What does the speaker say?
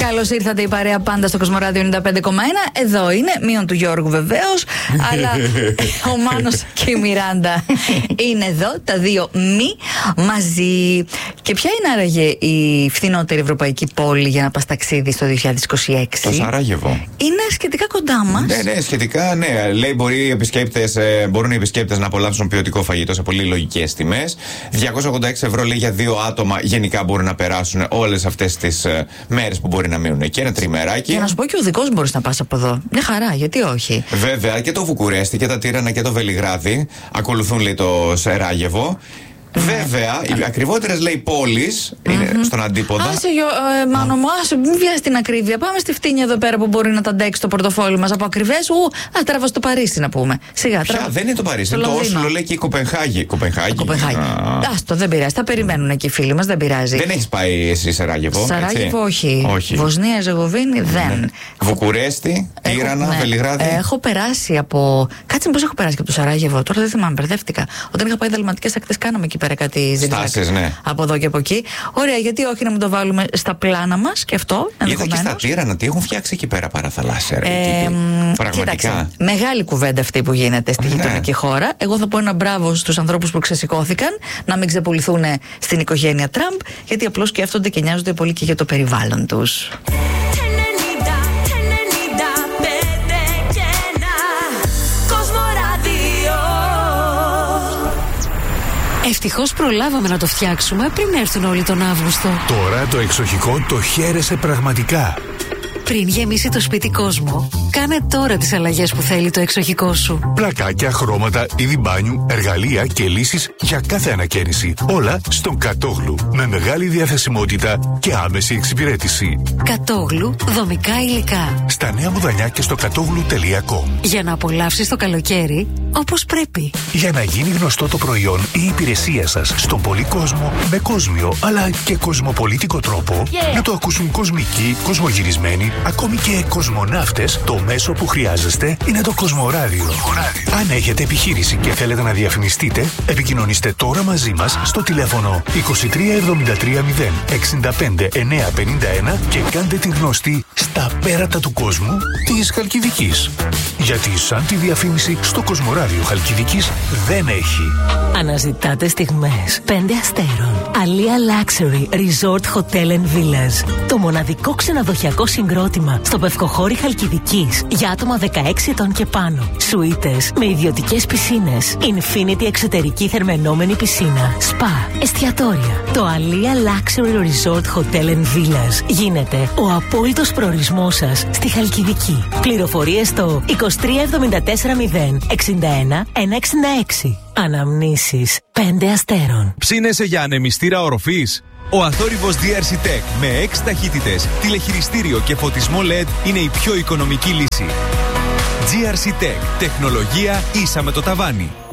Καλώς ήρθατε, η παρέα πάντα στο Κοσμοράδιο 95,1. Εδώ είναι, μείον του Γιώργου βεβαίως, αλλά ο Μάνος και η Μιράντα είναι εδώ, τα δύο μη μαζί. Και ποια είναι άραγε η φθηνότερη ευρωπαϊκή πόλη για να πας ταξίδι στο 2026? Το Σαράγεβο. Είναι σχετικά κοντά μας. Ναι, σχετικά, ναι. Λέει μπορούν οι επισκέπτες να απολαύσουν ποιοτικό φαγητό σε πολύ λογικές τιμές. 286 ευρώ λέει για 2 άτομα. Γενικά μπορούν να περάσουν όλες αυτές τις μέρες που μπορεί να μείνουν εκεί. Ένα τριμεράκι. Και να σου πω, και οδικός μπορείς να πας από εδώ. Μια χαρά, γιατί όχι. Βέβαια, και το Βουκουρέστι και τα Τύρανα και το Βελιγράδι ακολουθούν, λέει, το Σεράγεβο. Βέβαια, οι ακριβότερες, λέει, πόλεις είναι στον αντίποδα. Άσε, Μάνο μου, μην βιάζει την ακρίβεια. Πάμε στη φτύνια εδώ πέρα που μπορεί να τα αντέξει το πορτοφόλι μας από ακριβές. Τράβα στο Παρίσι να πούμε. Σιγά, Ποια, δεν είναι το Παρίσι, είναι το Όσλο, λέει, και η Κοπενχάγη. Κοπενχάγη. Άστο, δεν πειράζει. Θα περιμένουν εκεί οι φίλοι μας, δεν πειράζει. Δεν έχεις πάει εσύ Σαράγεβο? Σαράγεβο, όχι. Βοσνία, Ζεγοβίνη, δεν. Βουκουρέστι, Τύρανα, Βελιγράδι. Έχω περάσει από. Κάτσε, πώς έχω περάσει και από το Σαράγεβο. Τώρα δεν θυμάμαι, μπερδεύτηκα. Όταν είχα πάει δαλματικές ακτές, κάναμε εκεί πέρα κάτι στάσεις, ναι. Από εδώ και από εκεί. Ωραία, γιατί όχι να μην το βάλουμε στα πλάνα μας και αυτό. Είδα και στα Τύρανα τι έχουν φτιάξει εκεί πέρα παραθαλάσσια. Πραγματικά. Κοίταξε, μεγάλη κουβέντα αυτή που γίνεται στη γειτονική χώρα. Εγώ θα πω ένα μπράβο στους ανθρώπους που ξεσηκώθηκαν να μην ξεπουληθούν στην οικογένεια Τραμπ, γιατί απλώς σκέφτονται και νοιάζονται πολύ και για το περιβάλλον τους. Ευτυχώς προλάβαμε να το φτιάξουμε πριν έρθουν όλοι τον Αύγουστο. Τώρα το εξοχικό το χαίρεσαι πραγματικά. Πριν γεμίσει το σπίτι κόσμο, κάνε τώρα τις αλλαγές που θέλει το εξοχικό σου. Πλακάκια, χρώματα, είδη μπάνιου, εργαλεία και λύσεις για κάθε ανακαίνιση. Όλα στον Κατόγλου. Με μεγάλη διαθεσιμότητα και άμεση εξυπηρέτηση. Κατόγλου, δομικά υλικά. Στα Νέα Μουδανιά και στο κατόγλου.com. Για να απολαύσεις το καλοκαίρι όπως πρέπει. Για να γίνει γνωστό το προϊόν ή η υπηρεσία σας στον πολύ κόσμο, με κόσμιο αλλά και κοσμοπολίτικο τρόπο, να το ακούσουν κοσμικοί, κοσμογυρισμένοι, ακόμη και κοσμοναύτες, το μέσο που χρειάζεστε είναι το Κοσμοράδιο. Αν έχετε επιχείρηση και θέλετε να διαφημιστείτε, επικοινωνήστε τώρα μαζί μας στο τηλέφωνο 2373 065 951 και κάντε την γνωστή στα πέρατα του κόσμου της Χαλκιδικής. Γιατί σαν τη διαφήμιση στο Κοσμοράδιο Χαλκιδικής δεν έχει. Αναζητάτε στιγμές 5 αστέρων. Αλία Luxury Resort Hotel and Villas. Το μοναδικό ξενοδοχειακό συγκρότημα στο Πευκοχώρι Χαλκιδικής για άτομα 16 ετών και πάνω. Σουίτες με ιδιωτικές πισίνες. Infinity εξωτερική θερμαινόμενη πισίνα. Σπα. Εστιατόρια. Το Αλία Luxury Resort Hotel and Villas γίνεται ο απόλυτος προορισμός σας στη Χαλκιδική. Πληροφορίες στο 2374 061 166. Αναμνήσεις 5 αστέρων. Ψήνεσαι για ανεμιστήρα οροφής? Ο αθόρυβος DRC Tech με 6 ταχύτητες, τηλεχειριστήριο και φωτισμό LED είναι η πιο οικονομική λύση. GRC Tech. Τεχνολογία ίσα με το ταβάνι.